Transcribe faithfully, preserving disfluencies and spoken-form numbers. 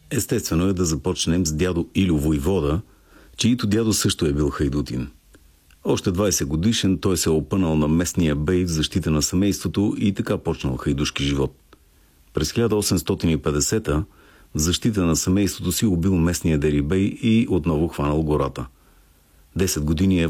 Естествено е да започнем с дядо Илю войвода, чието дядо също е бил хайдутин. Още двайсет годишен той се е опънал на местния бей в защита на семейството и така почнал хайдушки живот. През хиляда осемстотин и петдесета в защита на семейството си убил местния дерибей и отново хванал гората. Десет години е